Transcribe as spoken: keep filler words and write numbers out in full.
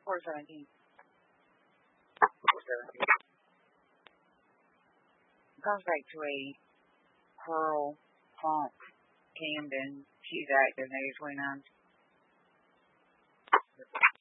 four seventeen. four seventeen. It goes back to a Pearl Funk Camden. She's active, negative twenty-nine.